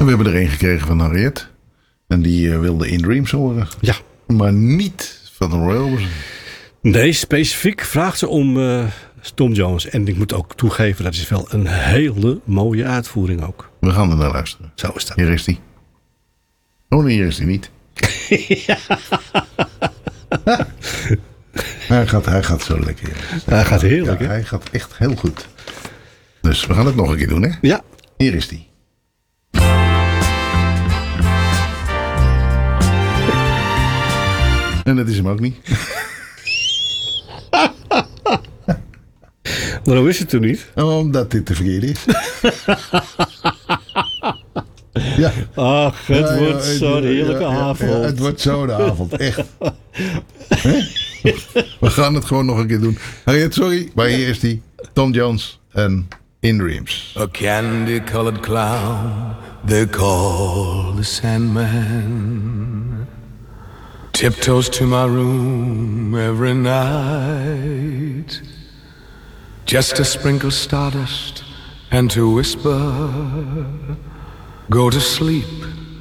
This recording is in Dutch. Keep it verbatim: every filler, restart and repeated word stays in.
We hebben er een gekregen van Harriet. En die uh, wilde In Dreams horen. Ja. Maar niet van de Roy Orbison. Nee, specifiek vraagt ze om uh, Tom Jones. En ik moet ook toegeven, dat is wel een hele mooie uitvoering ook. We gaan er naar luisteren. Zo is dat. Hier is die. Oh nee, hier is die niet. Ja. hij, gaat, hij gaat zo lekker. Hij, hij gaat heerlijk, ja, hè? Hij gaat echt heel goed. Dus we gaan het nog een keer doen, hè? Ja. Hier is die. En dat is hem ook niet. Waarom is het toen niet? Omdat dit te verkeerd is. Ja. Ach, het ja, wordt ja, zo'n heerlijke ja, ja, avond. Ja, het wordt zo'n avond, echt. We gaan het gewoon nog een keer doen. Harriet, sorry, maar hier is die. Tom Jones en In Dreams. A candy-colored clown they call the Sandman tiptoes to my room every night just to sprinkle stardust and to whisper, go to sleep,